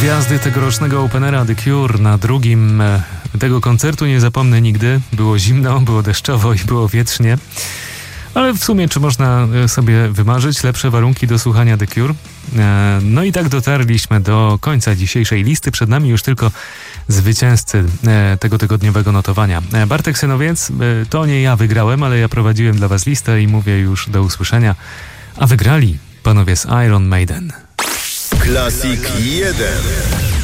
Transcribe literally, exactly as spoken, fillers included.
gwiazdy tegorocznego Openera The Cure. Na drugim tego koncertu nie zapomnę nigdy. Było zimno, było deszczowo i było wietrznie. Ale w sumie czy można sobie wymarzyć lepsze warunki do słuchania The Cure? No i tak dotarliśmy do końca dzisiejszej listy. Przed nami już tylko zwycięzcy tego tygodniowego notowania. Bartek Synowiec, to nie ja wygrałem, ale ja prowadziłem dla was listę i mówię już do usłyszenia. A wygrali panowie z Iron Maiden. Classic jeden.